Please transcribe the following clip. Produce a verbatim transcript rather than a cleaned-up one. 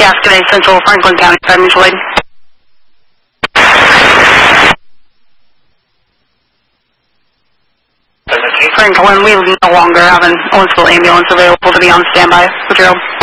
Gasconade Central, Franklin County, Fire Mutual Aid. Franklin, we no longer have an Owensville ambulance available to be on standby. Would you